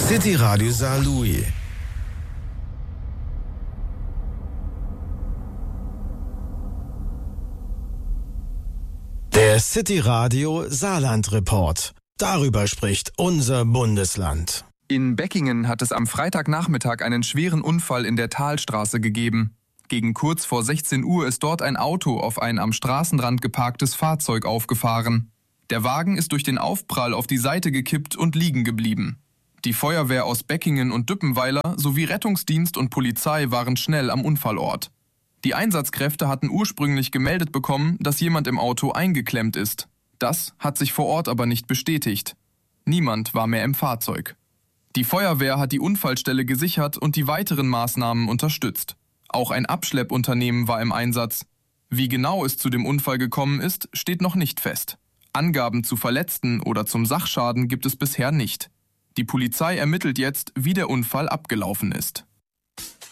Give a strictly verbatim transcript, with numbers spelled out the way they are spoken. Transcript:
City Radio Saarlouis. Der City Radio Saarland Report. Darüber spricht unser Bundesland. In Beckingen hat es am Freitagnachmittag einen schweren Unfall in der Talstraße gegeben. Gegen kurz vor sechzehn Uhr ist dort ein Auto auf ein am Straßenrand geparktes Fahrzeug aufgefahren. Der Wagen ist durch den Aufprall auf die Seite gekippt und liegen geblieben. Die Feuerwehr aus Beckingen und Düppenweiler sowie Rettungsdienst und Polizei waren schnell am Unfallort. Die Einsatzkräfte hatten ursprünglich gemeldet bekommen, dass jemand im Auto eingeklemmt ist. Das hat sich vor Ort aber nicht bestätigt. Niemand war mehr im Fahrzeug. Die Feuerwehr hat die Unfallstelle gesichert und die weiteren Maßnahmen unterstützt. Auch ein Abschleppunternehmen war im Einsatz. Wie genau es zu dem Unfall gekommen ist, steht noch nicht fest. Angaben zu Verletzten oder zum Sachschaden gibt es bisher nicht. Die Polizei ermittelt jetzt, wie der Unfall abgelaufen ist.